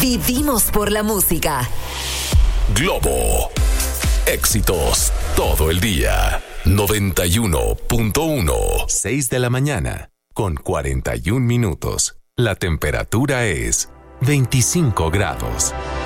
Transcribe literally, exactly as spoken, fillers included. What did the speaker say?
Vivimos por la música. Globo. Éxitos todo el día. noventa y uno punto uno. seis de la mañana con cuarenta y un minutos. La temperatura es veinticinco grados.